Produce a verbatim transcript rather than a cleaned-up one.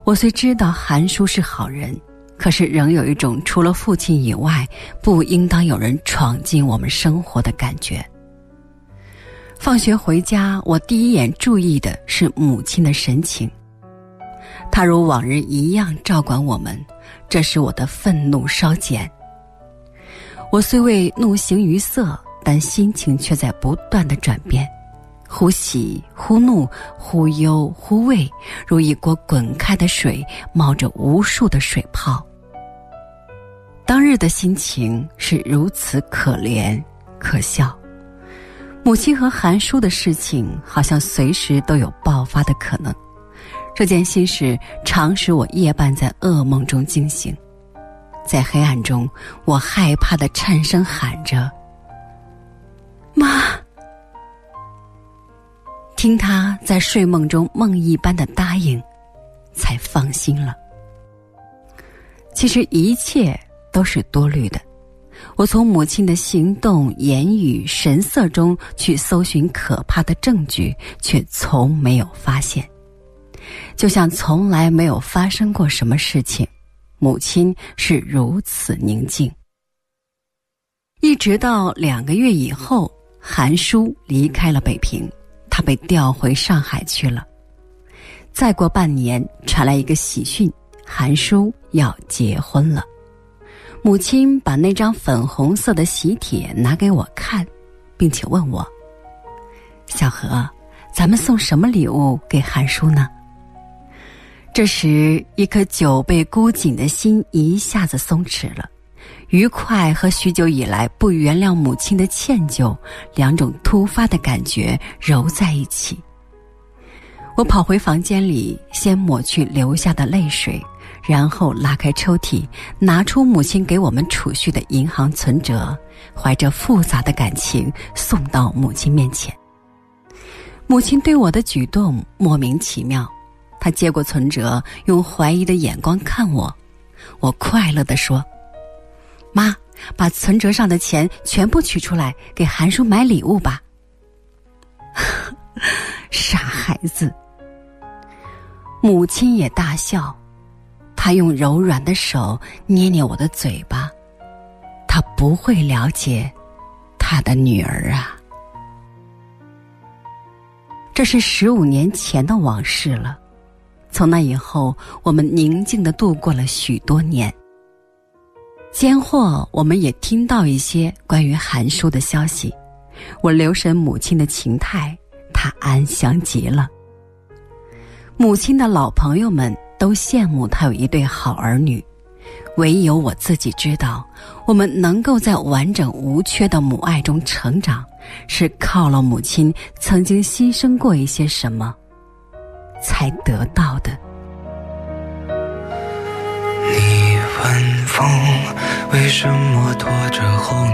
我虽知道韩叔是好人，可是仍有一种除了父亲以外，不应当有人闯进我们生活的感觉。放学回家，我第一眼注意的是母亲的神情。她如往日一样照管我们，这使我的愤怒稍减。我虽未怒形于色，但心情却在不断的转变，忽喜忽怒，忽忧忽畏，如一锅滚开的水，冒着无数的水泡。当日的心情是如此可怜可笑。母亲和韩叔的事情好像随时都有爆发的可能，这件心事常使我夜半在噩梦中惊醒。在黑暗中，我害怕地颤声喊着妈。听他在睡梦中梦一般的答应，才放心了。其实一切都是多虑的，我从母亲的行动、言语、神色中去搜寻可怕的证据，却从没有发现，就像从来没有发生过什么事情。母亲是如此宁静。一直到两个月以后，韩叔离开了北平，他被调回上海去了。再过半年，传来一个喜讯，韩叔要结婚了。母亲把那张粉红色的喜帖拿给我看，并且问我：小何，咱们送什么礼物给韩叔呢？这时，一颗久被箍紧的心一下子松弛了，愉快和许久以来不原谅母亲的歉疚，两种突发的感觉揉在一起。我跑回房间里，先抹去流下的泪水，然后拉开抽屉，拿出母亲给我们储蓄的银行存折，怀着复杂的感情送到母亲面前。母亲对我的举动莫名其妙，她接过存折，用怀疑的眼光看我。我快乐地说：妈，把存折上的钱全部取出来，给韩叔买礼物吧。傻孩子。母亲也大笑，她用柔软的手捏捏我的嘴巴。她不会了解她的女儿啊。这是十五年前的往事了。从那以后，我们宁静地度过了许多年。间或我们也听到一些关于韩叔的消息，我留神母亲的情态，她安详极了。母亲的老朋友们都羡慕她有一对好儿女，唯有我自己知道，我们能够在完整无缺的母爱中成长，是靠了母亲曾经牺牲过一些什么才得到的。 你问风为什么拖着后